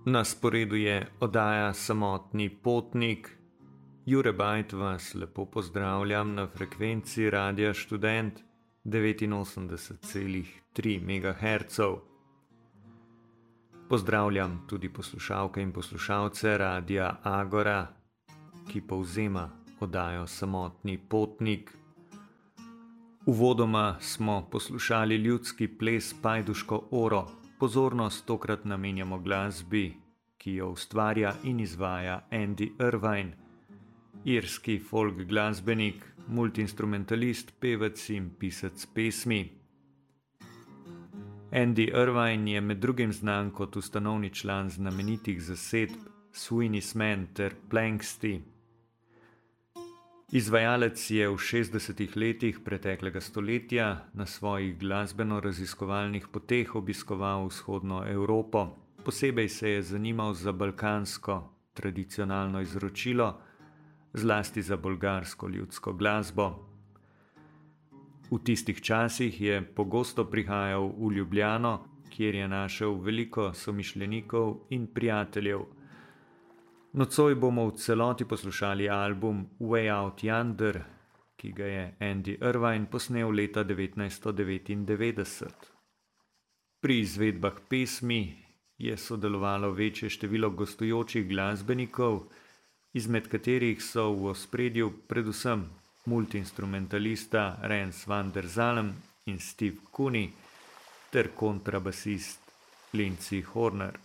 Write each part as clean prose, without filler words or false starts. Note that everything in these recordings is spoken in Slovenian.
Na sporedu je oddaja Samotni potnik. Jure Bajt vas lepo pozdravljam na frekvenci Radia Študent 89,3 MHz. Pozdravljam tudi poslušalke in poslušalce Radia Agora, ki povzema oddajo Samotni potnik. Uvodoma smo poslušali ljudski ples Pajduško oro. Pozornost tokrat namenjamo glasbi, ki jo ustvarja in izvaja Andy Irvine, irski folk glasbenik, multiinstrumentalist, pevec in pisec pesmi. Andy Irvine je med drugim znan kot ustanovni član znamenitih zasedb Sweeney Sman ter Planxty. Izvajalec je v 60. letih preteklega stoletja na svojih glasbeno-raziskovalnih poteh obiskoval vzhodno Evropo. Posebej se je zanimal za balkansko tradicionalno izročilo, zlasti za bolgarsko ljudsko glasbo. V tistih časih je pogosto prihajal v Ljubljano, kjer je našel veliko somišljenikov in prijateljev. Nocoj bomo v celoti poslušali album Way Out Yonder, ki ga je Andy Irvine posnel leta 1999. Pri izvedbah pesmi je sodelovalo večje število gostujočih glasbenikov, izmed katerih so v ospredju predvsem multiinstrumentalista Rens van der Zalm in Steve Cooney ter kontrabasist Lindsay Horner.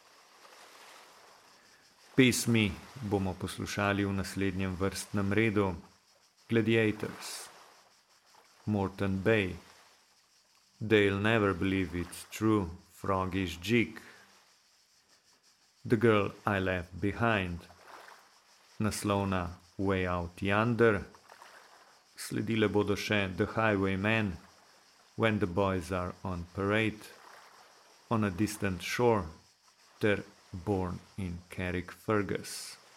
Pesmi bomo poslušali v naslednjem vrstnem redu: Gladiators, Moreton Bay, They'll Never Believe It's True, Froggish Jig, The Girl I Left Behind, naslovna Way Out Yonder, sledile bodo še The Highwaymen, When the Boys Are on Parade, On a Distant Shore ter Born in Carrickfergus.